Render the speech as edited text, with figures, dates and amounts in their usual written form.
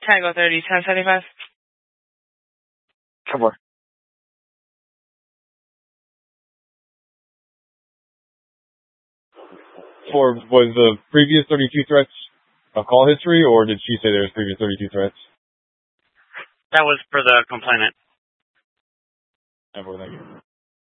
Tango 30, 1075. Come on. Was the previous 32 threats a call history, or did she say there was previous 32 threats? That was for the complainant. Thank you.